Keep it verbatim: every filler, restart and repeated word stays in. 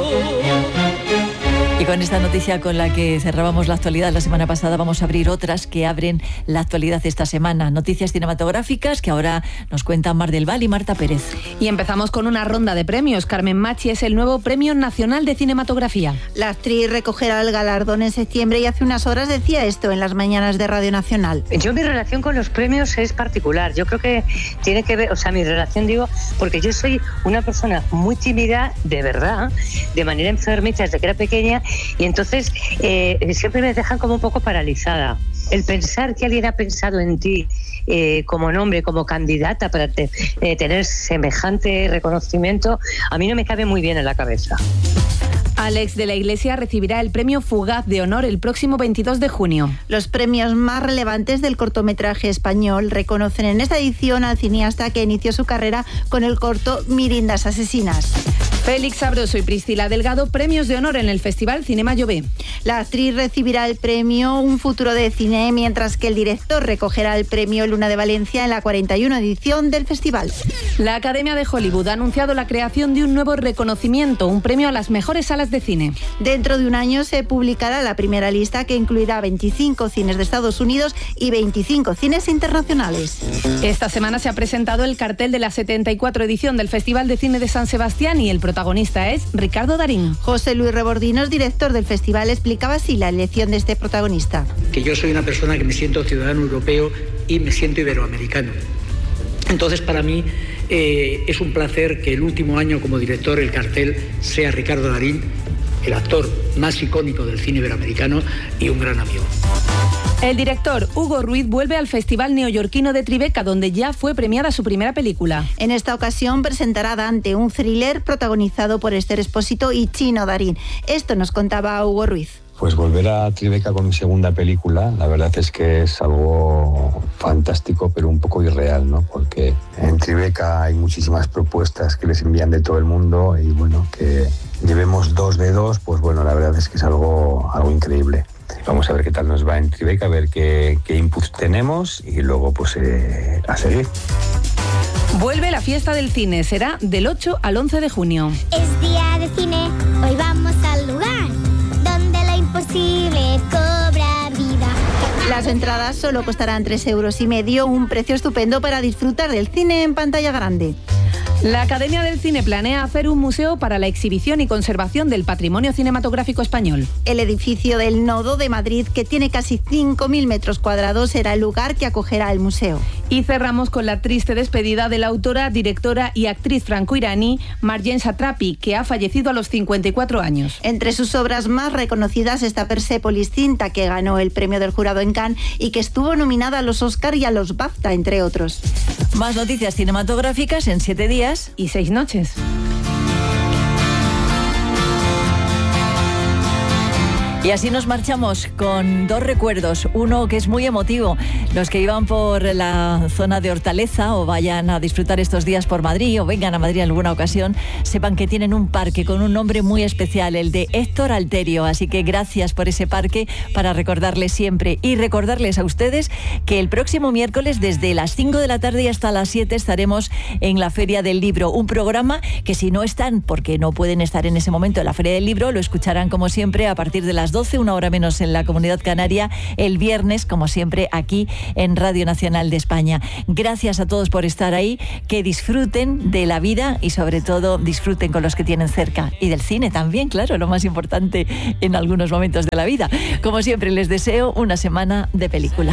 Y con esta noticia con la que cerrábamos la actualidad la semana pasada, vamos a abrir otras que abren la actualidad esta semana. Noticias cinematográficas que ahora nos cuentan Mar del Val y Marta Pérez. Y empezamos con una ronda de premios. Carmen Machi es el nuevo Premio Nacional de Cinematografía. La actriz recogerá el galardón en septiembre y hace unas horas decía esto en las mañanas de Radio Nacional. Yo mi relación con los premios es particular. Yo creo que tiene que ver, o sea, mi relación digo, porque yo soy una persona muy tímida, de verdad, de manera enfermiza desde que era pequeña. Y entonces eh, siempre me dejan como un poco paralizada. El pensar que alguien ha pensado en ti eh, como nombre, como candidata para te, eh, tener semejante reconocimiento, a mí no me cabe muy bien en la cabeza. Alex de la Iglesia recibirá el premio Fugaz de Honor el próximo veintidós de junio. Los premios más relevantes del cortometraje español reconocen en esta edición al cineasta que inició su carrera con el corto Mirindas Asesinas. Félix Sabroso y Priscila Delgado, premios de honor en el Festival Cinema Llobé. La actriz recibirá el premio Un futuro de cine, mientras que el director recogerá el premio Luna de Valencia en la cuarenta y una edición del festival. La Academia de Hollywood ha anunciado la creación de un nuevo reconocimiento, un premio a las mejores salas de cine. Dentro de un año se publicará la primera lista, que incluirá veinticinco cines de Estados Unidos y veinticinco cines internacionales. Esta semana se ha presentado el cartel de la setenta y cuatro edición del Festival de Cine de San Sebastián y el protagonista es Ricardo Darín. José Luis Rebordinos, director del festival, explicaba así la elección de este protagonista. Que yo soy una persona que me siento ciudadano europeo y me siento iberoamericano. Entonces, para mí eh, es un placer que el último año como director el cartel sea Ricardo Darín, el actor más icónico del cine iberoamericano y un gran amigo. El director Hugo Ruiz vuelve al Festival Neoyorquino de Tribeca, donde ya fue premiada su primera película. En esta ocasión presentará Dante, un thriller protagonizado por Esther Expósito y Chino Darín. Esto nos contaba Hugo Ruiz. Pues volver a Tribeca con mi segunda película, la verdad es que es algo fantástico, pero un poco irreal, ¿no? Porque en Tribeca hay muchísimas propuestas que les envían de todo el mundo y bueno, que llevemos dos de dos, pues bueno, la verdad es que es algo, algo increíble. Vamos a ver qué tal nos va en Tribeca, a ver qué, qué inputs tenemos y luego pues eh, a seguir. Vuelve la fiesta del cine, será del ocho al once de junio. Es día de cine, hoy vamos al lugar donde lo imposible cobra vida. Las entradas solo costarán tres euros y medio, un precio estupendo para disfrutar del cine en pantalla grande. La Academia del Cine planea hacer un museo para la exhibición y conservación del patrimonio cinematográfico español. El edificio del Nodo de Madrid, que tiene casi cinco mil metros cuadrados, será el lugar que acogerá el museo. Y cerramos con la triste despedida de la autora, directora y actriz franco-iraní Marjane Satrapi, que ha fallecido a los cincuenta y cuatro años. Entre sus obras más reconocidas está Persépolis, cinta que ganó el premio del jurado en Cannes y que estuvo nominada a los Oscar y a los BAFTA, entre otros. Más noticias cinematográficas en siete días y seis noches. Y así nos marchamos con dos recuerdos. Uno que es muy emotivo. Los que iban por la zona de Hortaleza o vayan a disfrutar estos días por Madrid o vengan a Madrid en alguna ocasión, sepan que tienen un parque con un nombre muy especial, el de Héctor Alterio. Así que gracias por ese parque para recordarles siempre. Y recordarles a ustedes que el próximo miércoles desde las cinco de la tarde y hasta las siete estaremos en la Feria del Libro. Un programa que si no están, porque no pueden estar en ese momento en la Feria del Libro, lo escucharán como siempre a partir de las doce, una hora menos en la Comunidad Canaria, el viernes, como siempre, aquí en Radio Nacional de España. Gracias a todos por estar ahí, que disfruten de la vida y sobre todo disfruten con los que tienen cerca y del cine también, claro, lo más importante en algunos momentos de la vida. Como siempre, les deseo una semana de película.